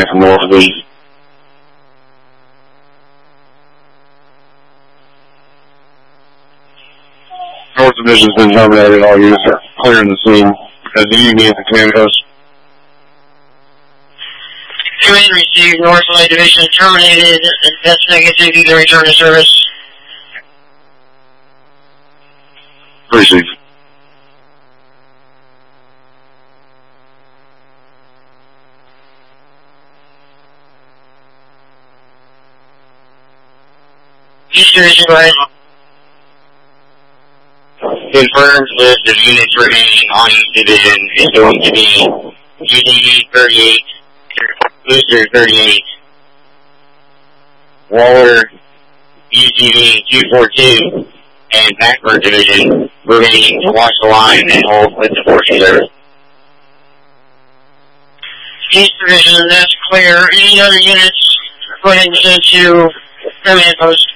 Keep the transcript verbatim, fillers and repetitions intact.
command from North Division. North Division's been terminated. All units are clearing the scene as the Union is the command post. Command received. Northlight Division terminated. That's negative. You can return to service. Received. East Division, go ahead. Confirmed list of units remaining on East Division is going to be U D D thirty-eight, Booster thirty-eight, Waller U T V two forty-two, and Blackbird Division remaining to watch the line and hold with the force reserve. East Division, that's clear. Any other units, go ahead and send to command post.